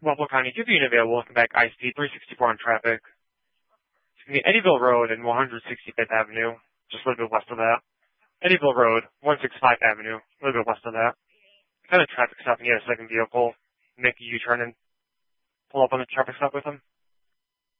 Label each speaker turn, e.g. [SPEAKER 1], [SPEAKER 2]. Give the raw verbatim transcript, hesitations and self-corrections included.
[SPEAKER 1] Waffle County, two being available, welcome back I C three sixty-four on traffic. It's going to be Eddyville Road and one sixty-fifth Avenue, just a little bit west of that. Eddyville Road, one sixty-five Avenue, a little bit west of that. Kind of traffic stop and get a second vehicle, make a U-turn and pull up on the traffic stop with them.